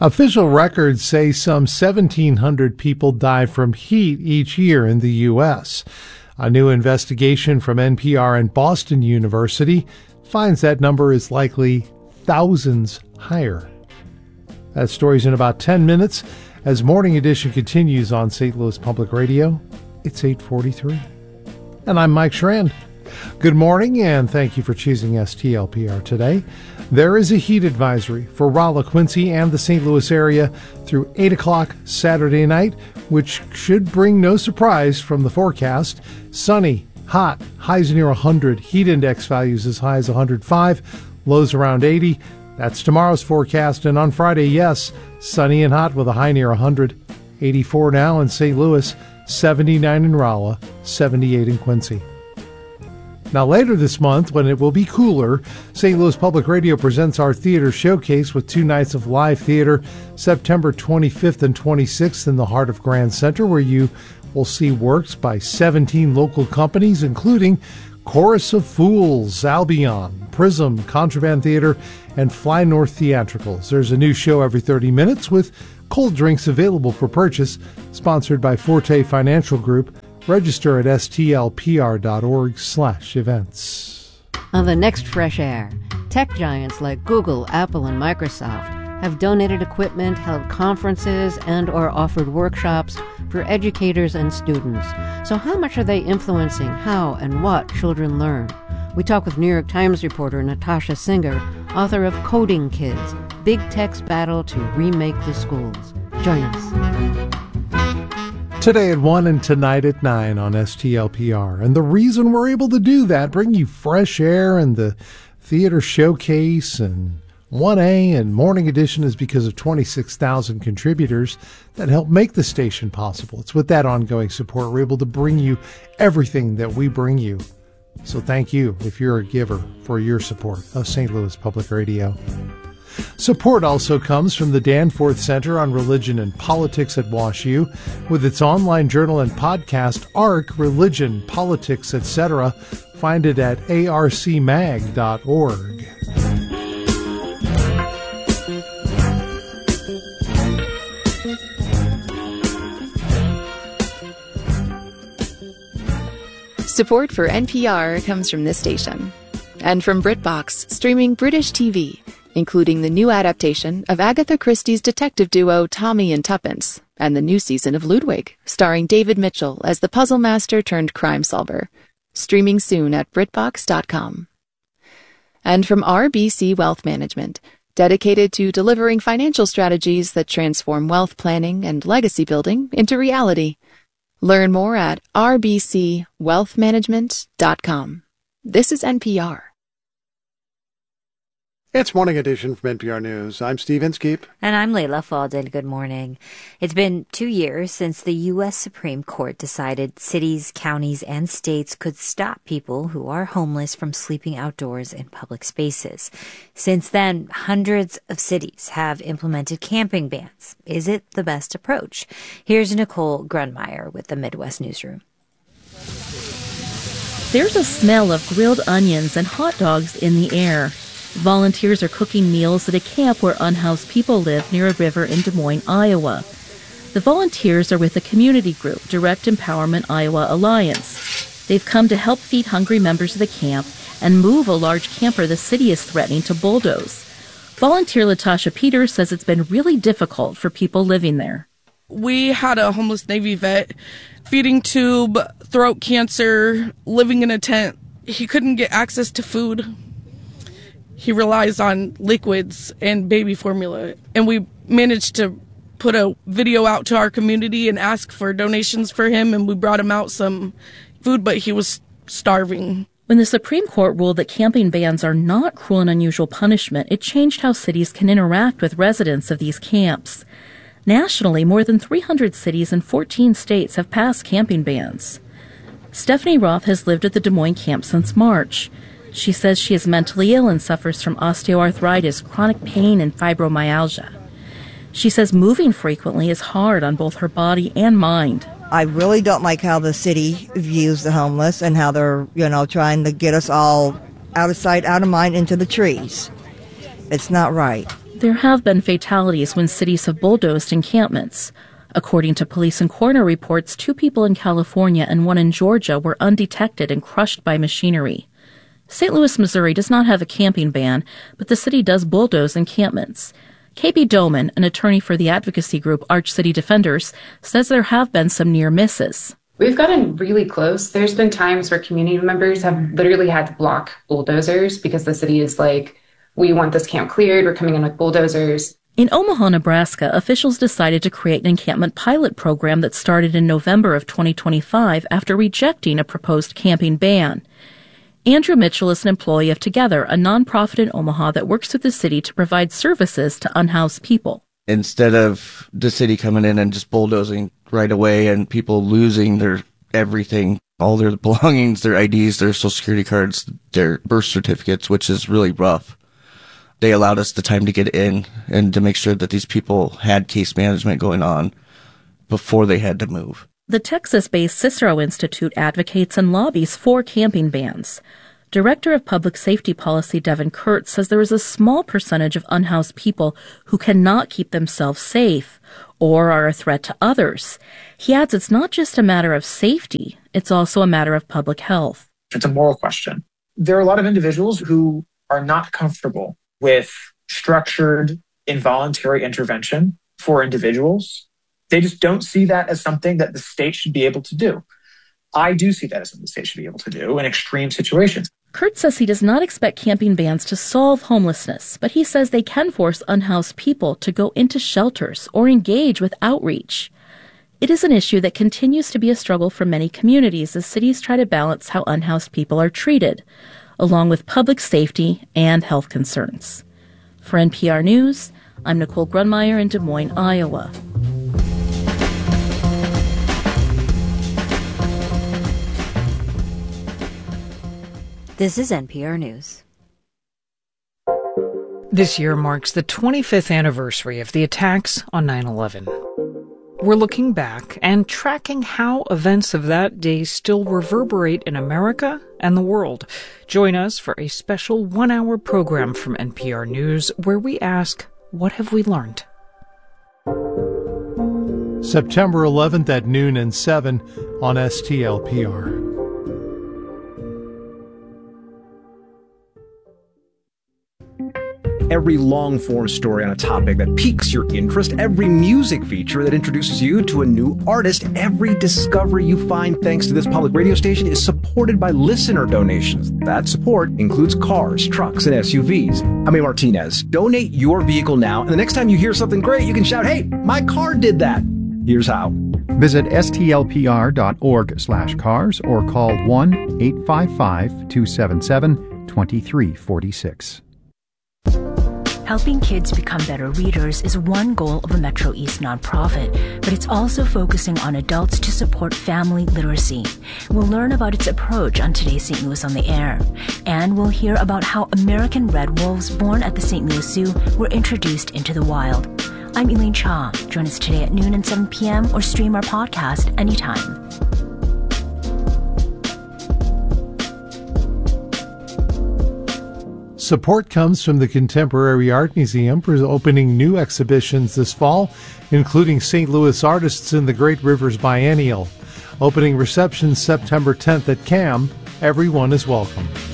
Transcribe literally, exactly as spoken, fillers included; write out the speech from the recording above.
Official records say some seventeen hundred people die from heat each year in the U S. A new investigation from N P R and Boston University finds that number is likely thousands higher. That story's in about ten minutes as Morning Edition continues on Saint Louis Public Radio. It's eight forty-three. And I'm Mike Schrand. Good morning, and thank you for choosing S T L P R today. There is a heat advisory for Rolla, Quincy, and the Saint Louis area through eight o'clock Saturday night, which should bring no surprise from the forecast. Sunny, hot, highs near one hundred, heat index values as high as one hundred five, lows around eighty. That's tomorrow's forecast, and on Friday, yes, sunny and hot with a high near one hundred. eighty-four now in Saint Louis, seventy-nine in Rolla, seventy-eight in Quincy. Now, later this month, when it will be cooler, Saint Louis Public Radio presents our theater showcase with two nights of live theater, September twenty-fifth and twenty-sixth in the heart of Grand Center, where you will see works by seventeen local companies, including Chorus of Fools, Albion, Prism, Contraband Theater, and Fly North Theatricals. There's a new show every thirty minutes with cold drinks available for purchase, sponsored by Forte Financial Group. Register at stlpr.org slash events. On the next Fresh Air, tech giants like Google, Apple, and Microsoft have donated equipment, held conferences, and or offered workshops for educators and students. So how much are they influencing how and what children learn? We talk with New York Times reporter Natasha Singer, author of Coding Kids, Big Tech's Battle to Remake the Schools. Join us. Today at one and tonight at nine on S T L P R. And the reason we're able to do that, bring you Fresh Air and the theater showcase and one A and Morning Edition, is because of twenty-six thousand contributors that help make the station possible. It's with that ongoing support we're able to bring you everything that we bring you. So thank you, if you're a giver, for your support of Saint Louis Public Radio. Support also comes from the Danforth Center on Religion and Politics at WashU, with its online journal and podcast, ARC, Religion, Politics, et cetera. Find it at a r c mag dot org. Support for N P R comes from this station, and from BritBox, streaming British T V, including the new adaptation of Agatha Christie's detective duo Tommy and Tuppence, and the new season of Ludwig, starring David Mitchell as the puzzle master turned crime solver. Streaming soon at britbox dot com. And from R B C Wealth Management, dedicated to delivering financial strategies that transform wealth planning and legacy building into reality. Learn more at r b c wealth management dot com. This is N P R. It's Morning Edition from N P R News. I'm Steve Inskeep. And I'm Layla Falden. Good morning. It's been two years since the U S Supreme Court decided cities, counties, and states could stop people who are homeless from sleeping outdoors in public spaces. Since then, hundreds of cities have implemented camping bans. Is it the best approach? Here's Nicole Grunmeyer with the Midwest Newsroom. There's a smell of grilled onions and hot dogs in the air. Volunteers are cooking meals at a camp where unhoused people live near a river in Des Moines, Iowa. The volunteers are with the community group Direct Empowerment Iowa Alliance. They've come to help feed hungry members of the camp and move a large camper the city is threatening to bulldoze. Volunteer Latasha Peters says it's been really difficult for people living there. We had a homeless Navy vet, feeding tube, throat cancer, living in a tent. He couldn't get access to food. He relies on liquids and baby formula. And we managed to put a video out to our community and ask for donations for him, and we brought him out some food, but he was starving. When the Supreme Court ruled that camping bans are not cruel and unusual punishment, it changed how cities can interact with residents of these camps. Nationally, more than three hundred cities in fourteen states have passed camping bans. Stephanie Roth has lived at the Des Moines camp since March. She says she is mentally ill and suffers from osteoarthritis, chronic pain, and fibromyalgia. She says moving frequently is hard on both her body and mind. I really don't like how the city views the homeless and how they're, you know, trying to get us all out of sight, out of mind, into the trees. It's not right. There have been fatalities when cities have bulldozed encampments. According to police and coroner reports, two people in California and one in Georgia were undetected and crushed by machinery. Saint Louis, Missouri does not have a camping ban, but the city does bulldoze encampments. K B Doman, an attorney for the advocacy group Arch City Defenders, says there have been some near misses. We've gotten really close. There's been times where community members have literally had to block bulldozers because the city is like, we want this camp cleared, we're coming in with bulldozers. In Omaha, Nebraska, officials decided to create an encampment pilot program that started in November of twenty twenty-five after rejecting a proposed camping ban. Andrew Mitchell is an employee of Together, a nonprofit in Omaha that works with the city to provide services to unhoused people. Instead of the city coming in and just bulldozing right away and people losing their everything, all their belongings, their I Ds, their social security cards, their birth certificates, which is really rough. They allowed us the time to get in and to make sure that these people had case management going on before they had to move. The Texas-based Cicero Institute advocates and lobbies for camping bans. Director of Public Safety Policy Devin Kurtz says there is a small percentage of unhoused people who cannot keep themselves safe or are a threat to others. He adds it's not just a matter of safety, it's also a matter of public health. It's a moral question. There are a lot of individuals who are not comfortable with structured involuntary intervention for individuals. They just don't see that as something that the state should be able to do. I do see that as something the state should be able to do in extreme situations. Kurt says he does not expect camping bans to solve homelessness, but he says they can force unhoused people to go into shelters or engage with outreach. It is an issue that continues to be a struggle for many communities as cities try to balance how unhoused people are treated, along with public safety and health concerns. For N P R News, I'm Nicole Grunmeyer in Des Moines, Iowa. This is N P R News. This year marks the twenty-fifth anniversary of the attacks on nine eleven. We're looking back and tracking how events of that day still reverberate in America and the world. Join us for a special one-hour program from N P R News where we ask, what have we learned? September eleventh at noon and seven on S T L P R. Every long-form story on a topic that piques your interest, every music feature that introduces you to a new artist, every discovery you find thanks to this public radio station is supported by listener donations. That support includes cars, trucks, and S U Vs. I'm A. Martinez. Donate your vehicle now, and the next time you hear something great, you can shout, "Hey, my car did that." Here's how. Visit stlpr.org slash cars or call one eight five five, two seven seven, two three four six. Helping kids become better readers is one goal of a Metro East nonprofit, but it's also focusing on adults to support family literacy. We'll learn about its approach on today's Saint Louis on the Air, and we'll hear about how American red wolves born at the Saint Louis Zoo were introduced into the wild. I'm Elaine Cha. Join us today at noon and seven p.m. or stream our podcast anytime. Support comes from the Contemporary Art Museum for opening new exhibitions this fall, including Saint Louis artists in the Great Rivers Biennial. Opening reception September tenth at C A M. Everyone is welcome.